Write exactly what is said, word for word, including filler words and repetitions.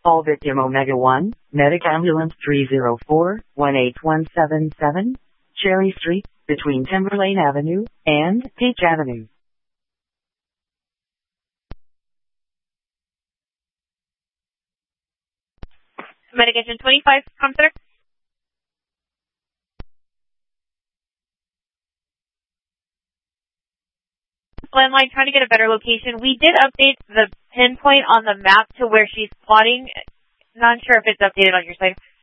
Call victim Omega one, Medic Ambulance three zero four, one eight one seven seven, Cherry Street, between Timberlane Avenue and Peach Avenue. Medic Engine twenty-five, Comstar. Landline, trying to get a better location. We did update the pinpoint on the map to where she's plotting. Not sure if it's updated on your side.